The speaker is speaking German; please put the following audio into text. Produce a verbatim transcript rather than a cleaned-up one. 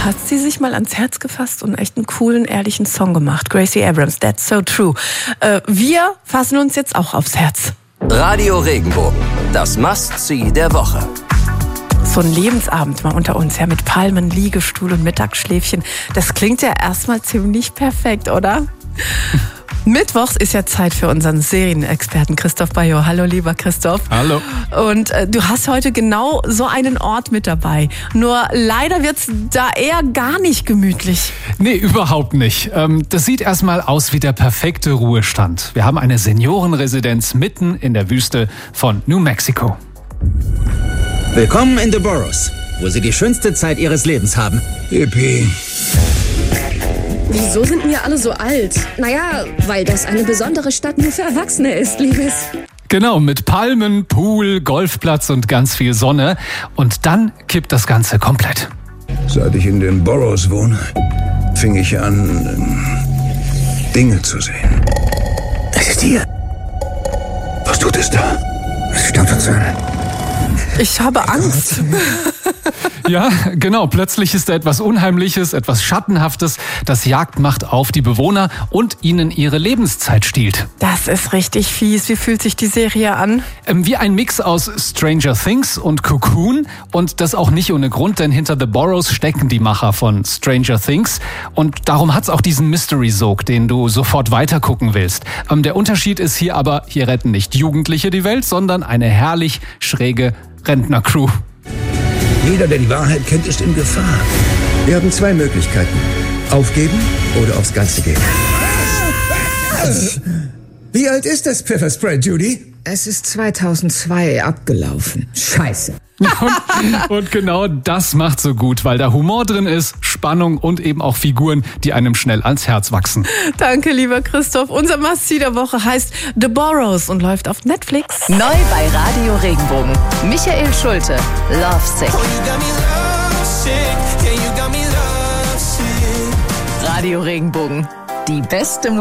Da hat sie sich mal ans Herz gefasst und echt einen coolen, ehrlichen Song gemacht. Gracie Abrams, That's So True. Äh, wir fassen uns jetzt auch aufs Herz. Radio Regenbogen, das Must-See der Woche. So ein Lebensabend mal unter uns, ja, mit Palmen, Liegestuhl und Mittagsschläfchen. Das klingt ja erstmal ziemlich perfekt, oder? Mittwochs ist ja Zeit für unseren Serienexperten Christoph Bayo. Hallo, lieber Christoph. Hallo. Und äh, du hast heute genau so einen Ort mit dabei. Nur leider wird's da eher gar nicht gemütlich. Nee, überhaupt nicht. Ähm, das sieht erstmal aus wie der perfekte Ruhestand. Wir haben eine Seniorenresidenz mitten in der Wüste von New Mexico. Willkommen in The Boroughs, wo Sie die schönste Zeit Ihres Lebens haben. Yippie. Wieso sind wir alle so alt? Naja, weil das eine besondere Stadt nur für Erwachsene ist, Liebes. Genau, mit Palmen, Pool, Golfplatz und ganz viel Sonne. Und dann kippt das Ganze komplett. Seit ich in den Boroughs wohne, fing ich an, ähm, Dinge zu sehen. Es ist hier. Was tut es da? Es stammt uns an. Ich habe Angst. Ja, genau. Plötzlich ist da etwas Unheimliches, etwas Schattenhaftes, das Jagdmacht auf die Bewohner und ihnen ihre Lebenszeit stiehlt. Das ist richtig fies. Wie fühlt sich die Serie an? Ähm, wie ein Mix aus Stranger Things und Cocoon. Und das auch nicht ohne Grund, denn hinter The Boroughs stecken die Macher von Stranger Things. Und darum hat's auch diesen Mystery-Sog, den du sofort weitergucken willst. Ähm, der Unterschied ist hier aber, hier retten nicht Jugendliche die Welt, sondern eine herrlich schräge Rentnercrew. Jeder, der die Wahrheit kennt, ist in Gefahr. Wir haben zwei Möglichkeiten. Aufgeben oder aufs Ganze gehen. Wie alt ist das Pfefferspray, Judy? Es ist zweitausendzwei abgelaufen. Scheiße. Und, und genau das macht so gut, weil da Humor drin ist, Spannung und eben auch Figuren, die einem schnell ans Herz wachsen. Danke, lieber Christoph. Unser Must-See der Woche heißt The Boroughs und läuft auf Netflix. Neu bei Radio Regenbogen. Michael Schulte, Lovesick. Radio Regenbogen, die beste Musik.